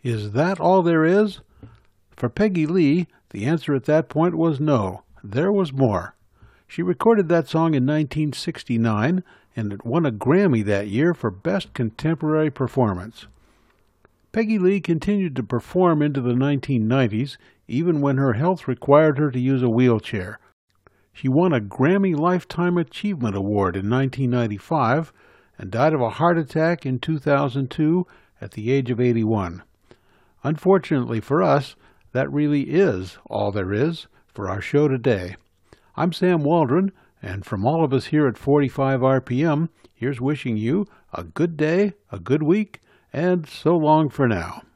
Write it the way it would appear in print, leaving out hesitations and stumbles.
Is that all there is? For Peggy Lee, the answer at that point was no. There was more. She recorded that song in 1969, and it won a Grammy that year for Best Contemporary Performance. Peggy Lee continued to perform into the 1990s, even when her health required her to use a wheelchair. She won a Grammy Lifetime Achievement Award in 1995 and died of a heart attack in 2002 at the age of 81. Unfortunately for us, that really is all there is for our show today. I'm Sam Waldron, and from all of us here at 45 RPM, here's wishing you a good day, a good week, and so long for now.